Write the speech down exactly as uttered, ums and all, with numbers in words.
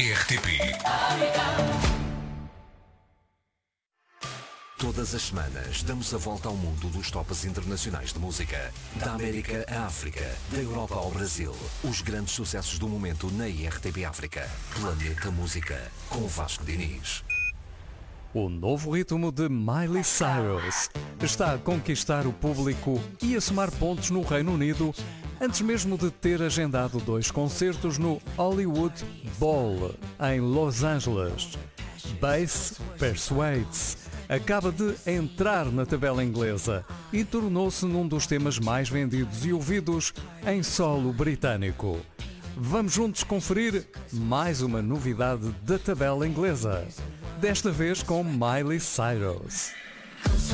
R T P. Todas as semanas damos a volta ao mundo dos tops internacionais de música. Da América à África, da Europa ao Brasil. Os grandes sucessos do momento na R T P África. Planeta Música, com Vasco Diniz. O novo ritmo de Miley Cyrus está a conquistar o público e a somar pontos no Reino Unido, antes mesmo de ter agendado dois concertos no Hollywood Bowl, em Los Angeles. Bass Persuades acaba de entrar na tabela inglesa e tornou-se num dos temas mais vendidos e ouvidos em solo britânico. Vamos juntos conferir mais uma novidade da tabela inglesa, desta vez com Miley Cyrus.